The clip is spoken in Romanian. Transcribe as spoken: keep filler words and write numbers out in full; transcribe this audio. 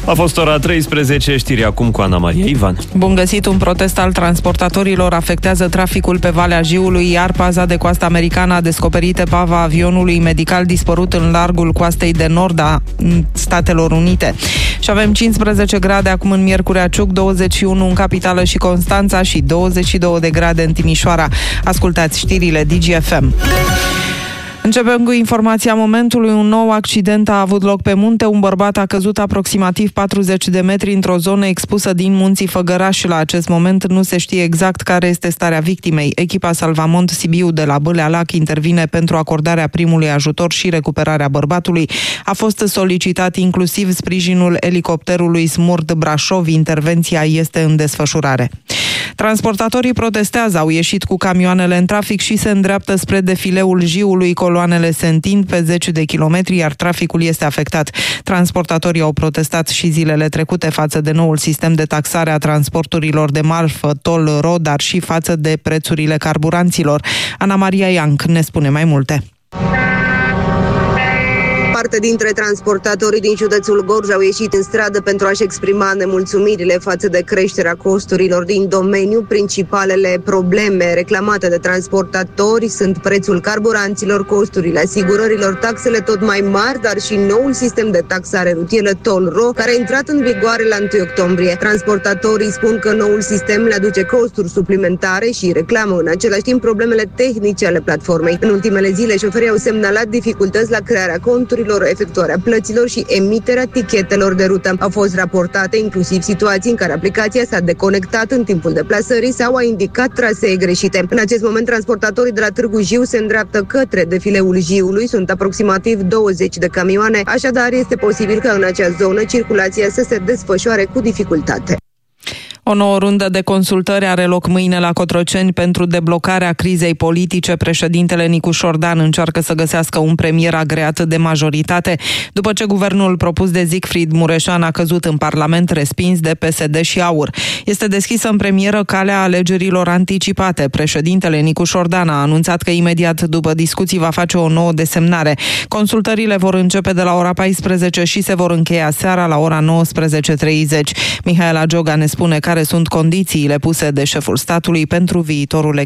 A fost ora treisprezece, știri acum cu Ana Maria Ivan. Bun găsit, un protest al transportatorilor afectează traficul pe Valea Jiului, iar paza de coastă americană a descoperit epava avionului medical dispărut în largul coastei de nord a Statelor Unite. Și avem cincisprezece grade acum în Miercurea Ciuc, douăzeci și unu în Capitală și Constanța și douăzeci și două de grade în Timișoara. Ascultați știrile D G F M. Începem cu informația momentului. Un nou accident a avut loc pe munte. Un bărbat a căzut aproximativ patruzeci de metri într-o zonă expusă din munții Făgăraș. La acest moment nu se știe exact care este starea victimei. Echipa Salvamont Sibiu de la Bâlea Lac intervine pentru acordarea primului ajutor și recuperarea bărbatului. A fost solicitat inclusiv sprijinul elicopterului Smurd Brașov. Intervenția este în desfășurare. Transportatorii protestează, au ieșit cu camioanele în trafic și se îndreaptă spre defileul Jiului. Coloanele se întind pe zeci de kilometri, iar traficul este afectat. Transportatorii au protestat și zilele trecute față de noul sistem de taxare a transporturilor de marfă, tol-ro, dar și față de prețurile carburanților. Ana Maria Ianc ne spune mai multe. Parte dintre transportatorii din județul Gorj au ieșit în stradă pentru a-și exprima nemulțumirile față de creșterea costurilor din domeniu. Principalele probleme reclamate de transportatori sunt prețul carburanților, costurile asigurărilor, taxele tot mai mari, dar și noul sistem de taxare rutieră tol-ro, care a intrat în vigoare la întâi octombrie. Transportatorii spun că noul sistem le aduce costuri suplimentare și reclamă în același timp problemele tehnice ale platformei. În ultimele zile, șoferii au semnalat dificultăți la crearea conturilor, efectuarea plăților și emiterea tichetelor de rută. Au fost raportate inclusiv situații în care aplicația s-a deconectat în timpul deplasării sau a indicat trasee greșite. În acest moment, transportatorii de la Târgu Jiu se îndreaptă către defileul Jiului. Sunt aproximativ douăzeci de camioane, așadar este posibil ca în acea zonă circulația să se desfășoare cu dificultate. O nouă rundă de consultări are loc mâine la Cotroceni pentru deblocarea crizei politice. Președintele Nicu Șordan încearcă să găsească un premier agreat de majoritate, după ce guvernul propus de Siegfried Mureșan a căzut în Parlament, respins de P S D și AUR. Este deschisă în premieră calea alegerilor anticipate. Președintele Nicu Șordan a anunțat că imediat după discuții va face o nouă desemnare. Consultările vor începe de la ora paisprezece și se vor încheia seara la ora nouăsprezece treizeci. Mihaela Gioga ne spune care sunt condițiile puse de șeful statului pentru viitorul